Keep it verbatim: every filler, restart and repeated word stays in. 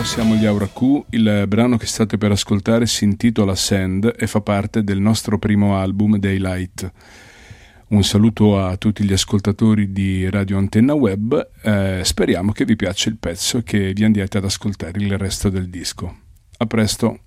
siamo gli Aura Q. Il brano che state per ascoltare si intitola Sand e fa parte del nostro primo album Daylight. Un saluto a tutti gli ascoltatori di Radio Antenna Web, eh, speriamo che vi piaccia il pezzo e che vi andiate ad ascoltare il resto del disco. A presto!